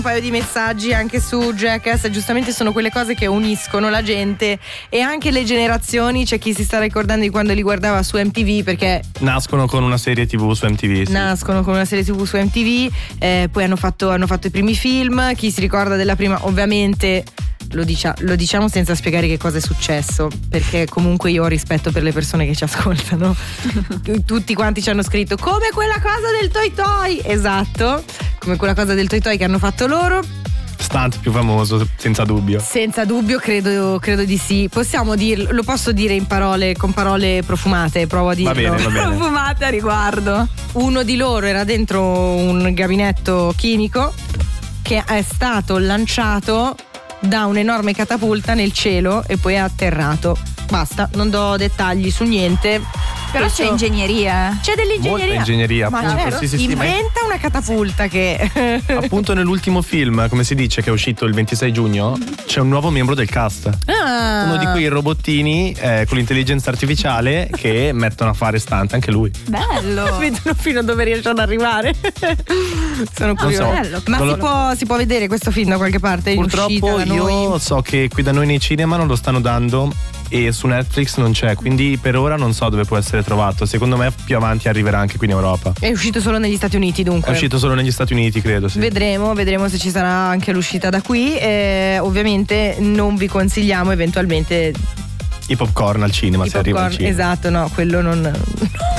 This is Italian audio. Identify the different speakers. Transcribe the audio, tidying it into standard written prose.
Speaker 1: Un paio di messaggi anche su Jackass, giustamente sono quelle cose che uniscono la gente e anche le generazioni. C'è chi si sta ricordando di quando li guardava su MTV, perché
Speaker 2: nascono con una serie TV su MTV. Sì.
Speaker 1: Nascono con una serie TV su MTV, poi hanno fatto i primi film. Chi si ricorda della prima, ovviamente lo diciamo senza spiegare che cosa è successo, perché comunque io ho rispetto per le persone che ci ascoltano. Tutti quanti ci hanno scritto come quella cosa del Toy Toy, esatto, come quella cosa del Toy Toy che hanno fatto loro.
Speaker 2: Stunt più famoso, senza dubbio.
Speaker 1: Senza dubbio, credo di sì. Possiamo dirlo, lo posso dire in parole, con parole profumate, provo a dirlo.
Speaker 2: Va bene.
Speaker 3: Profumate a riguardo.
Speaker 1: Uno di loro era dentro un gabinetto chimico che è stato lanciato da un'enorme catapulta nel cielo e poi è atterrato. Basta, non do dettagli su niente.
Speaker 3: Però c'è ingegneria.
Speaker 1: C'è dell'ingegneria.
Speaker 2: Molta ingegneria,
Speaker 1: ma
Speaker 2: appunto.
Speaker 1: certo,
Speaker 2: Sì,
Speaker 1: inventa una catapulta che
Speaker 2: appunto nell'ultimo film, come si dice, che è uscito il 26 giugno, c'è un nuovo membro del cast.
Speaker 1: Ah.
Speaker 2: Uno di quei robottini con l'intelligenza artificiale che mettono a fare stunt, anche lui.
Speaker 3: Bello.
Speaker 1: Vedono fino a dove riesce ad arrivare. Sono curioso. Ma si può vedere questo film da qualche parte?
Speaker 2: Purtroppo io so che qui da noi nei cinema non lo stanno dando e su Netflix non c'è, quindi per ora non so dove può essere trovato. Secondo me più avanti arriverà anche qui in Europa.
Speaker 1: È uscito solo negli Stati Uniti, dunque.
Speaker 2: È uscito solo negli Stati Uniti, credo, sì.
Speaker 1: Vedremo se ci sarà anche l'uscita da qui. Ovviamente non vi consigliamo eventualmente
Speaker 2: i popcorn al cinema, se arriva al cinema.
Speaker 1: Esatto, no, quello non